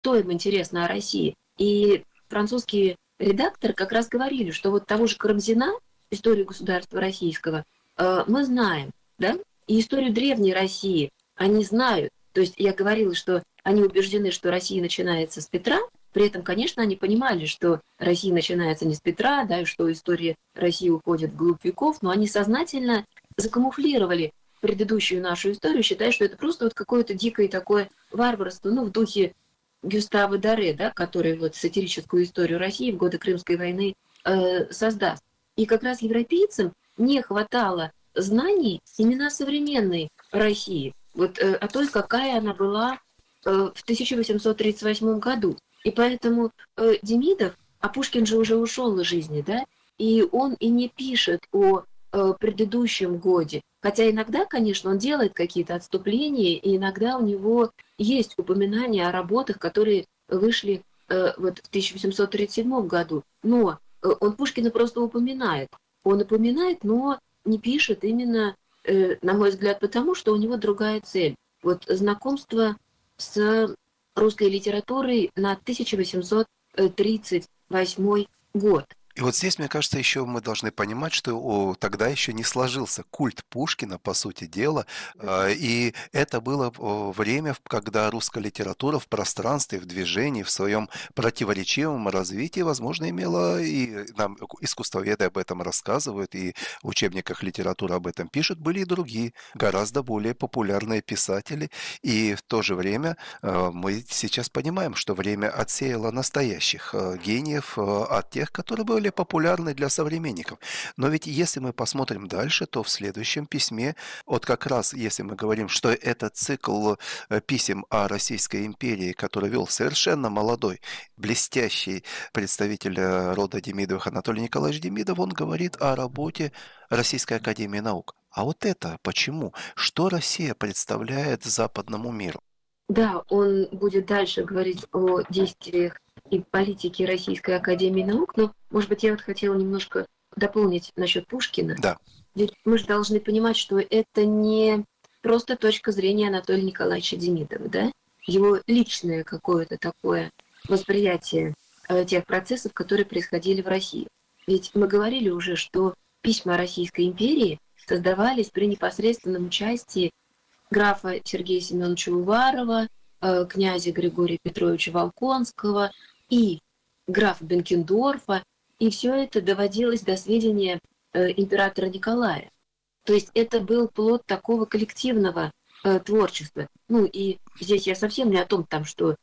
что им интересно о России. И французские редакторы как раз говорили, что вот того же Карамзина, историю государства российского, мы знаем, да, и историю древней России они знают. То есть я говорила, что они убеждены, что Россия начинается с Петра, при этом, конечно, они понимали, что Россия начинается не с Петра, да, и что история России уходит вглубь веков, но они сознательно закамуфлировали предыдущую нашу историю, считая, что это просто вот какое-то дикое такое варварство, ну, в духе Гюстава Доре, да, который вот сатирическую историю России в годы Крымской войны создаст. И как раз европейцам не хватало знаний именно современной России, вот о той, какая она была в 1838 году. И поэтому Демидов, а Пушкин же уже ушел из жизни, да, и он и не пишет о предыдущем годе. Хотя иногда, конечно, он делает какие-то отступления, и иногда у него есть упоминания о работах, которые вышли вот в 1837 году. Но он Пушкина просто упоминает. Он упоминает, но не пишет именно, на мой взгляд, потому что у него другая цель. Вот знакомство с русской литературой на 1838 год. И вот здесь, мне кажется, еще мы должны понимать, что тогда еще не сложился культ Пушкина, по сути дела, и это было время, когда русская литература в пространстве, в движении, в своем противоречивом развитии, возможно, имела, и нам искусствоведы об этом рассказывают, и в учебниках литературы об этом пишут, были и другие, гораздо более популярные писатели, и в то же время мы сейчас понимаем, что время отсеяло настоящих гениев от тех, которые были популярны для современников. Но ведь если мы посмотрим дальше, то в следующем письме, вот как раз если мы говорим, что это цикл писем о Российской империи, который вел совершенно молодой, блестящий представитель рода Демидовых Анатолий Николаевич Демидов, он говорит о работе Российской академии наук. А вот это почему? Что Россия представляет западному миру? Да, он будет дальше говорить о действиях и политике Российской академии наук, но, может быть, я вот хотела немножко дополнить насчет Пушкина. Да. Ведь мы же должны понимать, что это не просто точка зрения Анатолия Николаевича Демидова, да? Его личное какое-то такое восприятие тех процессов, которые происходили в России. Ведь мы говорили уже, что письма Российской империи создавались при непосредственном участии графа Сергея Семеновича Уварова, князя Григория Петровича Волконского и графа Бенкендорфа, и все это доводилось до сведения императора Николая. То есть это был плод такого коллективного творчества. Ну и здесь я совсем не о том, там, что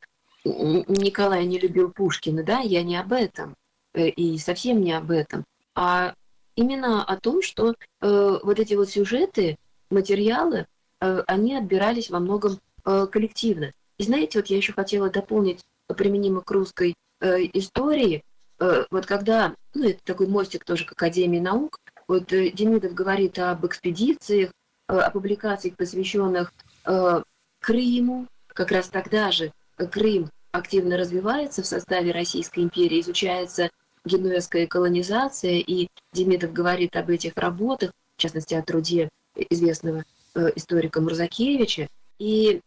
Николай не любил Пушкина, да, я не об этом, и совсем не об этом, а именно о том, что вот эти вот сюжеты, материалы, они отбирались во многом коллективно. И знаете, вот я еще хотела дополнить применимо к русской истории, вот когда, ну это такой мостик тоже к Академии наук, вот Демидов говорит об экспедициях, о публикациях, посвященных Крыму, как раз тогда же Крым активно развивается в составе Российской империи, изучается генуэзская колонизация, и Демидов говорит об этих работах, в частности о труде известного историка Мурзакевича, и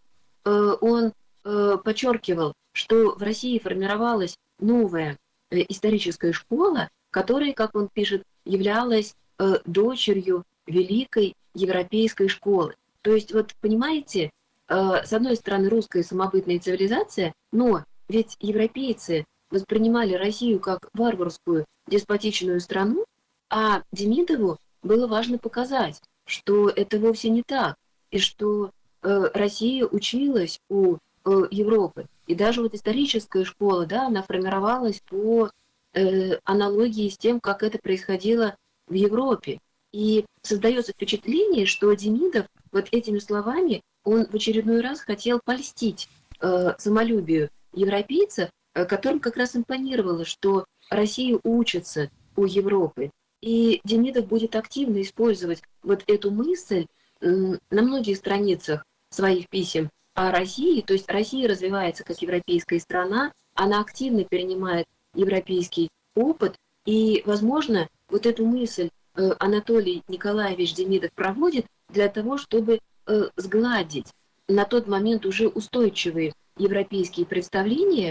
он подчеркивал, что в России формировалась новая историческая школа, которая, как он пишет, являлась дочерью великой европейской школы. То есть, вот понимаете, с одной стороны, русская самобытная цивилизация, но ведь европейцы воспринимали Россию как варварскую, деспотичную страну, а Демидову было важно показать, что это вовсе не так, и что Россия училась у Европы. И даже вот историческая школа, да, она формировалась по аналогии с тем, как это происходило в Европе. И создается впечатление, что Демидов вот этими словами, он в очередной раз хотел польстить самолюбию европейцев, которым как раз импонировало, что Россия учится у Европы. И Демидов будет активно использовать вот эту мысль на многих страницах своих писем о России. То есть Россия развивается как европейская страна, она активно перенимает европейский опыт, и, возможно, вот эту мысль Анатолий Николаевич Демидов проводит для того, чтобы сгладить на тот момент уже устойчивые европейские представления